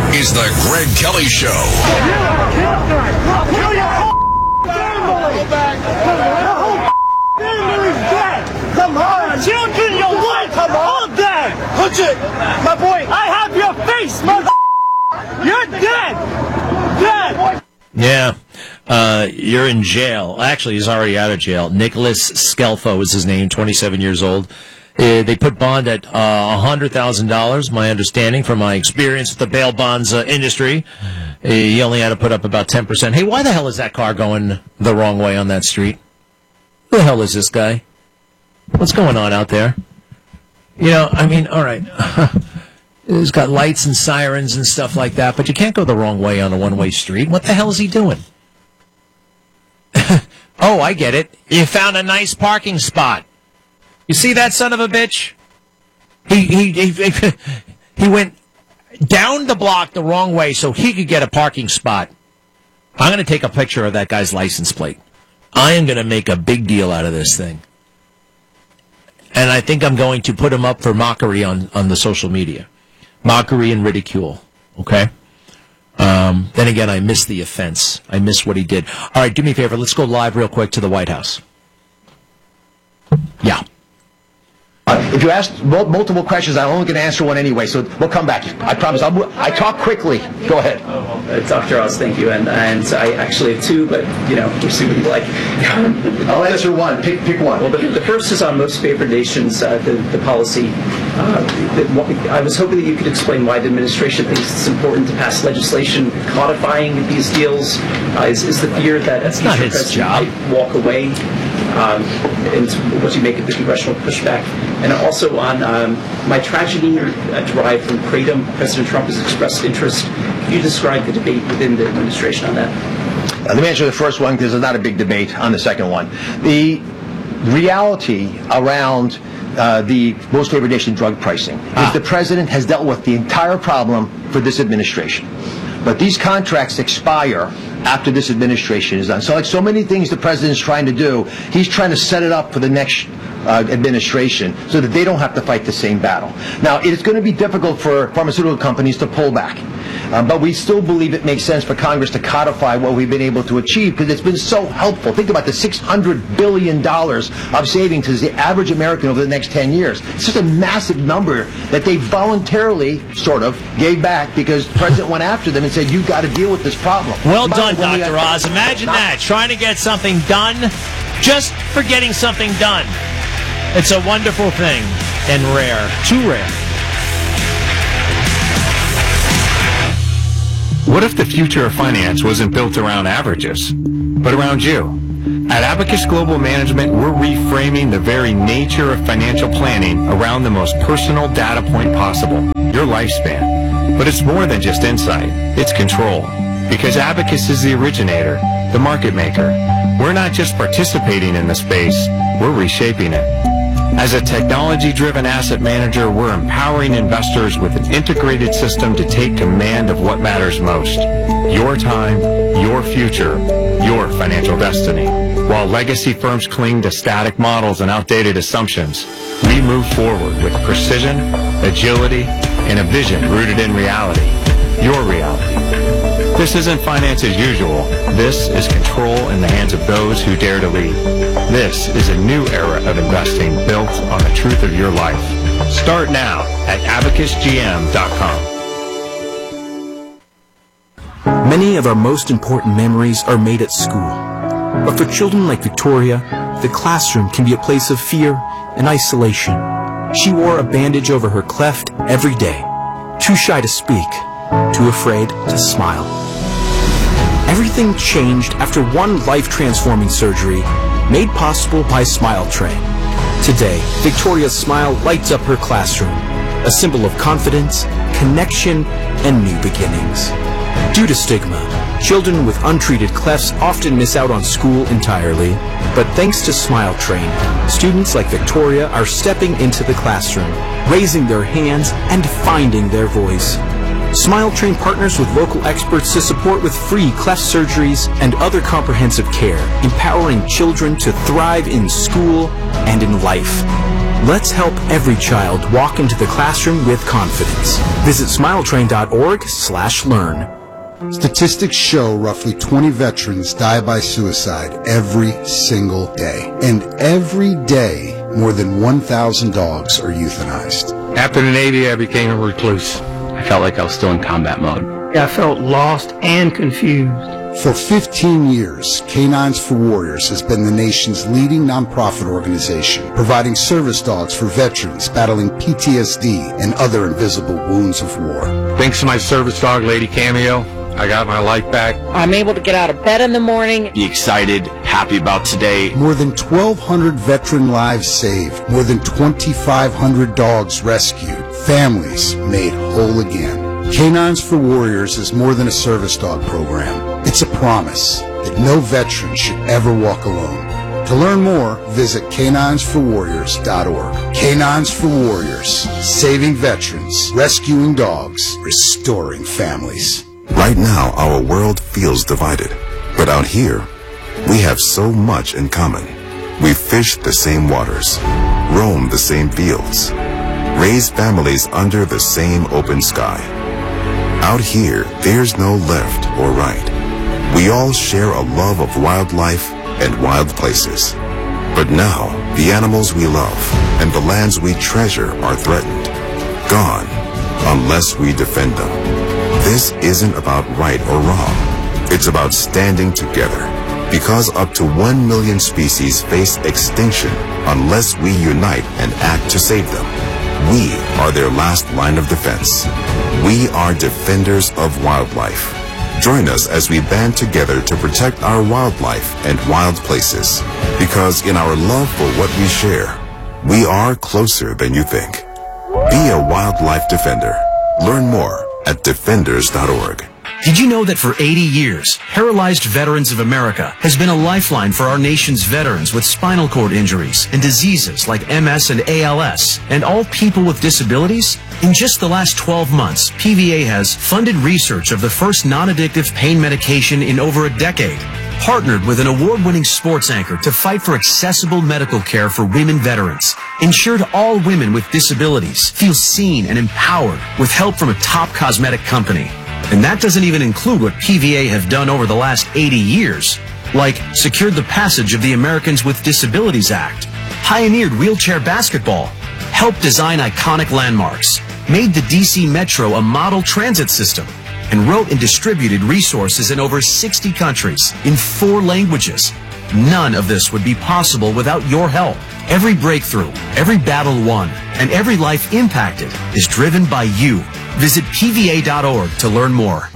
is the Greg Kelly Show. I'll kill your whole family. Your whole family's dead. Come on. Children, your wife, all dead. Punch it. My boy, I have your face, mother. You're dead. Dead. Yeah. You're in jail. Actually, he's already out of jail. Nicholas Scelfo is his name, 27 years old. They put bond at $100,000, my understanding from my experience with the bail bonds industry. He only had to put up about 10%. Hey, why the hell is that car going the wrong way on that street? Who the hell is this guy? What's going on out there? You know, I mean, all right. It's got lights and sirens and stuff like that, but you can't go the wrong way on a one-way street. What the hell is he doing? Oh, I get it. You found a nice parking spot. You see that son of a bitch? He went down the block the wrong way so he could get a parking spot. I'm going to take a picture of that guy's license plate. I am going to make a big deal out of this thing. And I think I'm going to put him up for mockery on the social media. Mockery and ridicule. Okay? Then again, I miss the offense. I miss what he did. All right, do me a favor. Let's go live real quick to the White House. Yeah. If you ask multiple questions, I'm only going to answer one anyway, so we'll come back. I promise. I talk quickly. Go ahead. Dr. Oz, thank you. And I actually have two, but, we'll see what you like. I'll answer one. Pick one. Well, the first is on most favored nations, the policy. I was hoping that you could explain why the administration thinks it's important to pass legislation codifying these deals. Is the fear that that's not his job. Might walk away? And what do you make of the congressional pushback? And also on my tragedy derived from Kratom, President Trump has expressed interest. Can you describe the debate within the administration on that? Let me answer the first one because there's not a big debate on the second one. The reality around the most favored nation drug pricing is the president has dealt with the entire problem for this administration. But these contracts expire after this administration is done. So like so many things the president's trying to do, he's trying to set it up for the next administration so that they don't have to fight the same battle. Now, it's going to be difficult for pharmaceutical companies to pull back. But we still believe it makes sense for Congress to codify what we've been able to achieve because it's been so helpful. Think about the $600 billion of savings to the average American over the next 10 years. It's just a massive number that they voluntarily sort of gave back because the president went after them and said, you've got to deal with this problem. Well done, Dr. Oz. Imagine that, trying to get something done just for getting something done. It's a wonderful thing and rare, too rare. What if the future of finance wasn't built around averages, but around you? At Abacus Global Management, we're reframing the very nature of financial planning around the most personal data point possible, your lifespan. But it's more than just insight, it's control. Because Abacus is the originator, the market maker. We're not just participating in the space, we're reshaping it. As a technology-driven asset manager, we're empowering investors with an integrated system to take command of what matters most. Your time, your future, your financial destiny. While legacy firms cling to static models and outdated assumptions, we move forward with precision, agility, and a vision rooted in reality. Your reality. This isn't finance as usual. This is control in the hands of those who dare to lead. This is a new era of investing built on the truth of your life. Start now at abacusgm.com. Many of our most important memories are made at school. But for children like Victoria, the classroom can be a place of fear and isolation. She wore a bandage over her cleft every day, too shy to speak, too afraid to smile. Everything changed after one life-transforming surgery made possible by Smile Train. Today, Victoria's smile lights up her classroom, a symbol of confidence, connection, and new beginnings. Due to stigma, children with untreated clefts often miss out on school entirely, but thanks to Smile Train, students like Victoria are stepping into the classroom, raising their hands, and finding their voice. Smile Train partners with local experts to support with free cleft surgeries and other comprehensive care, empowering children to thrive in school and in life. Let's help every child walk into the classroom with confidence. Visit smiletrain.org/learn. Statistics show roughly 20 veterans die by suicide every single day. And every day, more than 1,000 dogs are euthanized. After the Navy, I became a recluse. I felt like I was still in combat mode. I felt lost and confused. For 15 years, Canines for Warriors has been the nation's leading nonprofit organization, providing service dogs for veterans battling PTSD and other invisible wounds of war. Thanks to my service dog, Lady Cameo, I got my life back. I'm able to get out of bed in the morning. Be excited, happy about today. More than 1,200 veteran lives saved, more than 2,500 dogs rescued, families made whole again. Canines for Warriors is more than a service dog program. It's a promise that no veteran should ever walk alone. To learn more, visit caninesforwarriors.org. Canines for Warriors, saving veterans, rescuing dogs, restoring families. Right now, our world feels divided. But out here, we have so much in common. We fish the same waters, roam the same fields, raise families under the same open sky. Out here, there's no left or right. We all share a love of wildlife and wild places. But now, the animals we love and the lands we treasure are threatened, gone, unless we defend them. This isn't about right or wrong. It's about standing together. Because up to 1 million species face extinction unless we unite and act to save them. We are their last line of defense. We are defenders of wildlife. Join us as we band together to protect our wildlife and wild places. Because in our love for what we share, we are closer than you think. Be a wildlife defender. Learn more at defenders.org. Did you know that for 80 years, Paralyzed Veterans of America has been a lifeline for our nation's veterans with spinal cord injuries and diseases like MS and ALS, and all people with disabilities? In just the last 12 months, PVA has funded research of the first non-addictive pain medication in over a decade, partnered with an award-winning sports anchor to fight for accessible medical care for women veterans, ensured all women with disabilities feel seen and empowered with help from a top cosmetic company. And that doesn't even include what PVA have done over the last 80 years, like secured the passage of the Americans with Disabilities Act, pioneered wheelchair basketball, helped design iconic landmarks, made the DC Metro a model transit system, and wrote and distributed resources in over 60 countries in 4 languages. None of this would be possible without your help. Every breakthrough, every battle won, and every life impacted is driven by you. Visit PVA.org to learn more.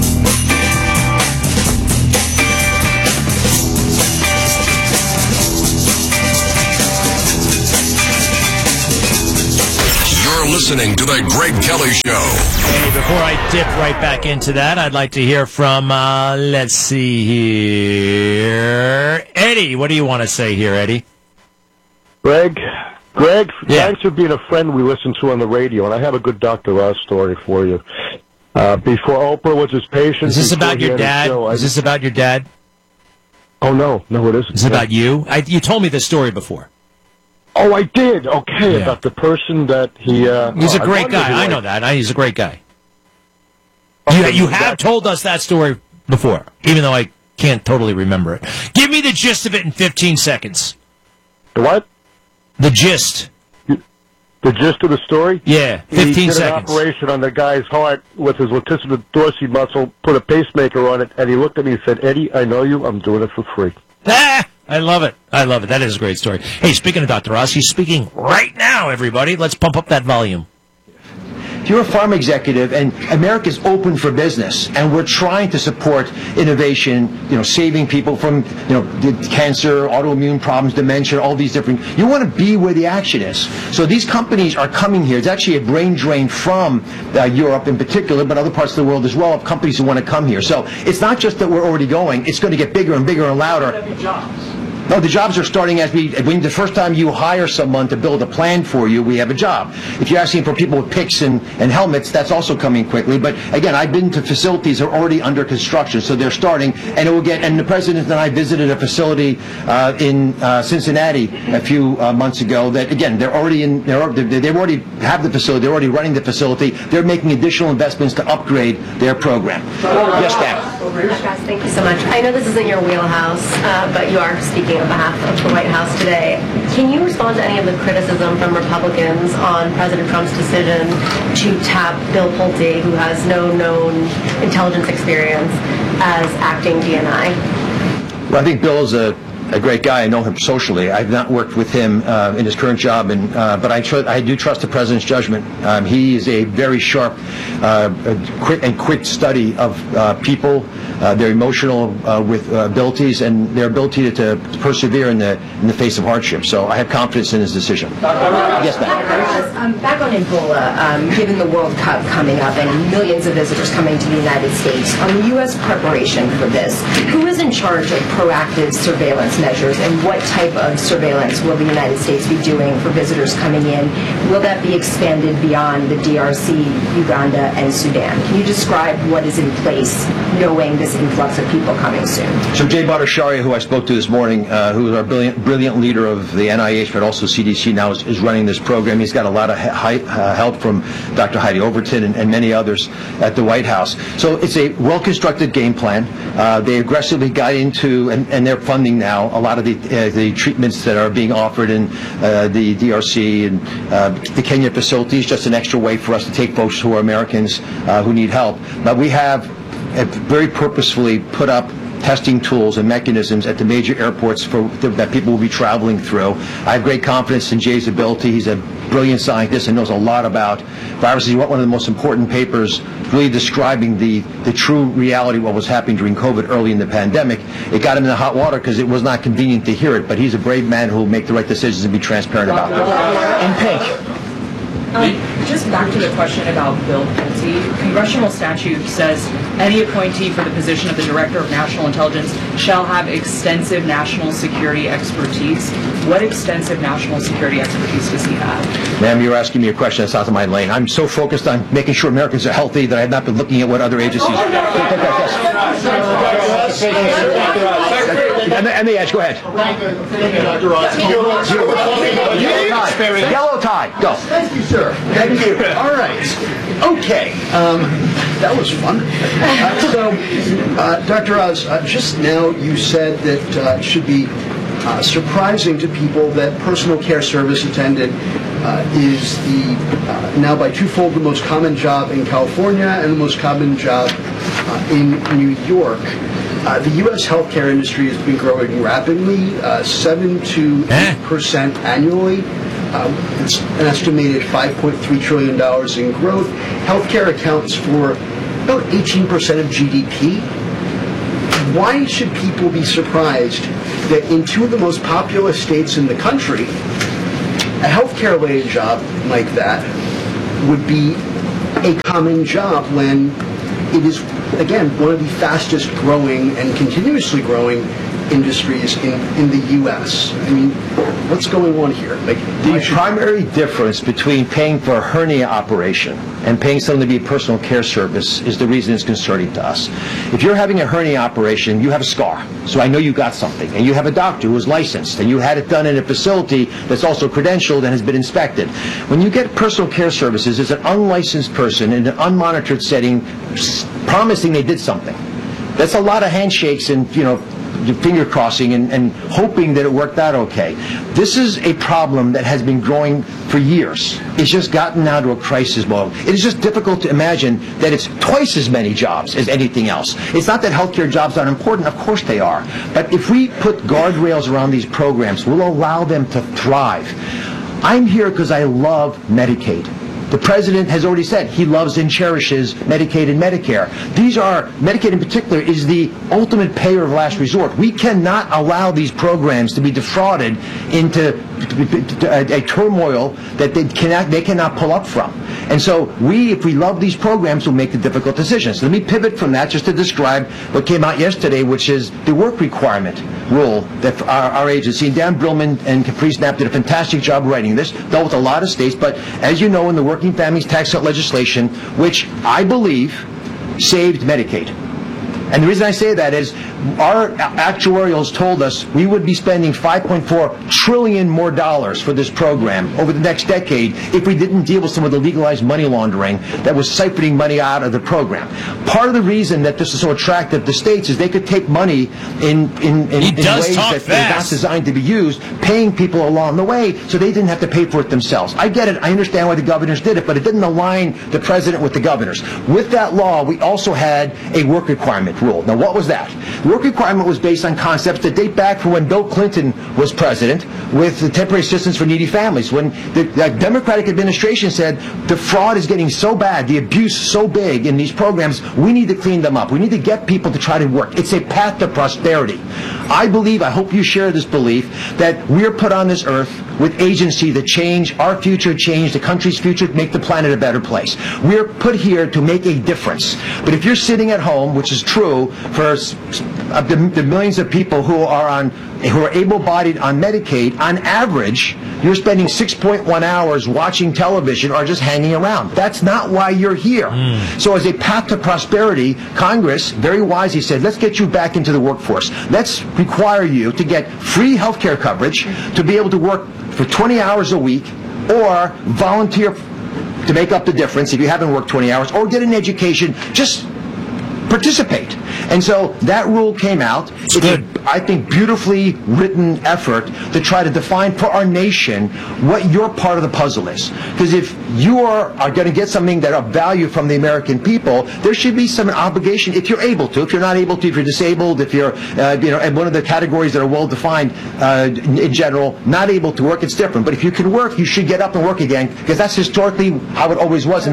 You're listening to The Greg Kelly Show. Hey, before I dip right back into that, I'd like to hear from, let's see here, Eddie. What do you want to say here, Eddie? Greg, thanks for being a friend we listen to on the radio, and I have a good Dr. Oz story for you. Before Oprah was his patient... Is this about your dad? Is this about your dad? Oh, no, it isn't. Is it about you? You told me this story before. Oh, I did? Okay, yeah. About the person that he... He's a great guy. I know that. He's a great guy. Okay, you have told us that story before, even though I can't totally remember it. Give me the gist of it in 15 seconds. The what? The gist. The gist of the story? Yeah, 15 seconds. He did an operation on the guy's heart with his latissimus dorsi muscle, put a pacemaker on it, and he looked at me and said, Eddie, I know you, I'm doing it for free. Ah, I love it. That is a great story. Hey, speaking of Dr. Oz, he's speaking right now, everybody. Let's pump up that volume. If you're a farm executive and America's open for business and we're trying to support innovation, saving people from, cancer, autoimmune problems, dementia, all these different, you want to be where the action is. So these companies are coming here. It's actually a brain drain from Europe in particular, but other parts of the world as well, of companies who want to come here. So it's not just that we're already going, it's going to get bigger and bigger and louder. No, the jobs are starting when the first time you hire someone to build a plan for you, we have a job. If you're asking for people with picks and helmets, that's also coming quickly. But again, I've been to facilities that are already under construction, so they're starting, and and the president and I visited a facility in Cincinnati a few months ago that, again, they already have the facility, they're already running the facility, they're making additional investments to upgrade their program. Yes, ma'am. Thank you so much. I know this isn't your wheelhouse, but you are speaking on behalf of the White House today. Can you respond to any of the criticism from Republicans on President Trump's decision to tap Bill Pulte, who has no known intelligence experience, as acting DNI? Well, I think Bill is a great guy. I know him socially. I've not worked with him in his current job, but I do trust the president's judgment. He is a very sharp, quick study of people, their emotional abilities, and their ability to persevere in the face of hardship. So I have confidence in his decision. Yes, ma'am. Back on Ebola, given the World Cup coming up and millions of visitors coming to the United States, on the U.S. preparation for this, who is in charge of proactive surveillance measures, and what type of surveillance will the United States be doing for visitors coming in? Will that be expanded beyond the DRC, Uganda, and Sudan? Can you describe what is in place, knowing this influx of people coming soon? So Jay Bhattacharya, who I spoke to this morning, who is our brilliant leader of the NIH, but also CDC now, is running this program. He's got a lot of help from Dr. Heidi Overton and many others at the White House. So it's a well-constructed game plan. They aggressively got into, and they're funding now, a lot of the treatments that are being offered in the DRC and the Kenya facilities, just an extra way for us to take folks who are Americans who need help. But we have very purposefully put up testing tools and mechanisms at the major airports that people will be traveling through. I have great confidence in Jay's ability. He's a brilliant scientist and knows a lot about viruses. He wrote one of the most important papers really describing the true reality of what was happening during COVID early in the pandemic. It got him in the hot water because it was not convenient to hear it, but he's a brave man who will make the right decisions and be transparent about them. And Pink. Just back to the question about Bill Pulte. Congressional statute says any appointee for the position of the Director of National Intelligence shall have extensive national security expertise. What extensive national security expertise does he have? Ma'am, you're asking me a question that's out of my lane. I'm so focused on making sure Americans are healthy that I have not been looking at what other agencies... And the edge, go ahead. Yellow tie, go. Thank you, sir. Thank you. All right. Okay. That was fun. Dr. Oz, just now you said that it should be surprising to people that personal care service attendant is now by twofold the most common job in California and the most common job in New York. The U.S. healthcare industry has been growing rapidly, 7 to 8% annually. It's an estimated $5.3 trillion in growth. Healthcare accounts for about 18% of GDP. Why should people be surprised that in two of the most populous states in the country, a healthcare-related job like that would be a common job when it is, again, one of the fastest growing and continuously growing industries in the U.S. I mean, what's going on here? The primary difference between paying for a hernia operation and paying someone to be a personal care service is the reason it's concerning to us. If you're having a hernia operation, you have a scar, so I know you got something, and you have a doctor who is licensed, and you had it done in a facility that's also credentialed and has been inspected. When you get personal care services, it's an unlicensed person in an unmonitored setting promising they did something. That's a lot of handshakes and, finger crossing and hoping that it worked out okay. This is a problem that has been growing for years. It's just gotten now to a crisis mode. It is just difficult to imagine that it's twice as many jobs as anything else. It's not that healthcare jobs aren't important. Of course they are. But if we put guardrails around these programs, we'll allow them to thrive. I'm here because I love Medicaid. The president has already said he loves and cherishes Medicaid and Medicare. Medicaid in particular is the ultimate payer of last resort. We cannot allow these programs to be defrauded into a turmoil that they cannot pull up from. And so if we love these programs, we'll make the difficult decisions. Let me pivot from that just to describe what came out yesterday, which is the work requirement rule that our agency, Dan Brillman and Caprice Knapp did a fantastic job writing this, dealt with a lot of states, but as you know, in the Working Families Tax Cut legislation, which I believe saved Medicaid. And the reason I say that is our actuarials told us we would be spending $5.4 trillion more for this program over the next decade if we didn't deal with some of the legalized money laundering that was siphoning money out of the program. Part of the reason that this is so attractive to states is they could take money in ways that they're not designed to be used, paying people along the way so they didn't have to pay for it themselves. I get it. I understand why the governors did it, but it didn't align the president with the governors. With that law, we also had a work requirement rule. Now, what was that? The work requirement was based on concepts that date back from when Bill Clinton was president with the temporary assistance for needy families. When the Democratic administration said the fraud is getting so bad, the abuse so big in these programs, we need to clean them up. We need to get people to try to work. It's a path to prosperity. I believe, I hope you share this belief, that we're put on this earth with agency to change our future, change the country's future, make the planet a better place. We're put here to make a difference. But if you're sitting at home, which is true for the millions of people who are able-bodied on Medicaid, on average, you're spending 6.1 hours watching television or just hanging around. That's not why you're here. So as a path to prosperity, Congress very wisely said, let's get you back into the workforce. Let's require you to get free health care coverage, to be able to work for 20 hours a week, or volunteer to make up the difference if you haven't worked 20 hours, or get an education. Just participate. And so that rule came out. It's a, I think, beautifully written effort to try to define for our nation what your part of the puzzle is. Because if you are going to get something that of value from the American people, there should be some obligation, if you're able to. If you're not able to, if you're disabled, if you're in one of the categories that are well defined in general, not able to work, it's different. But if you can work, you should get up and work again, because that's historically how it always was. In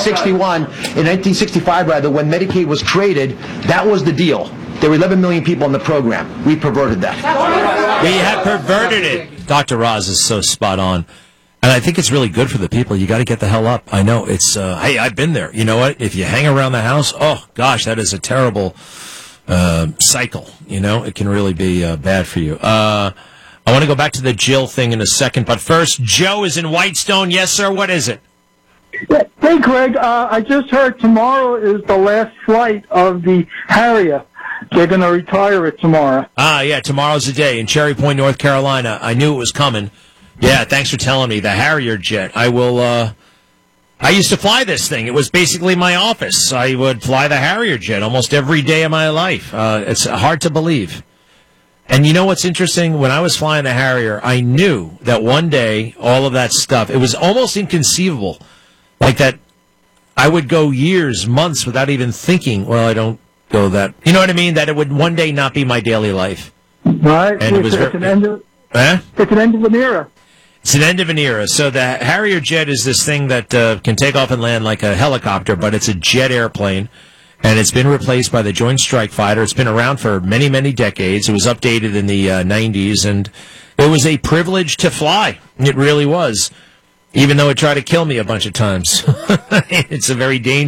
1965, when Medicaid was created, that was the deal. There were 11 million people in the program. We perverted that. We have perverted it. Dr. Roz is so spot on. And I think it's really good for the people. You got to get the hell up. I know it's, hey, I've been there. You know what? If you hang around the house, oh, gosh, that is a terrible cycle. You know, it can really be bad for you. I want to go back to the Jill thing in a second. But first, Joe is in Whitestone. Yes, sir. What is it? Hey, Greg, I just heard tomorrow is the last flight of the Harrier. They're going to retire it tomorrow. Yeah, tomorrow's the day in Cherry Point, North Carolina. I knew it was coming. Yeah, thanks for telling me. The Harrier jet. I used to fly this thing. It was basically my office. I would fly the Harrier jet almost every day of my life. It's hard to believe. And you know what's interesting? When I was flying the Harrier, I knew that one day all of that stuff, it was almost inconceivable. Like that, I would go years, months without even thinking, well, I don't go that. You know what I mean? That it would one day not be my daily life. Right. And it's an end of an era. It's an end of an era. So the Harrier jet is this thing that can take off and land like a helicopter, but it's a jet airplane. And it's been replaced by the Joint Strike Fighter. It's been around for many, many decades. It was updated in the 90s, and it was a privilege to fly. It really was. Even though it tried to kill me a bunch of times. It's a very dangerous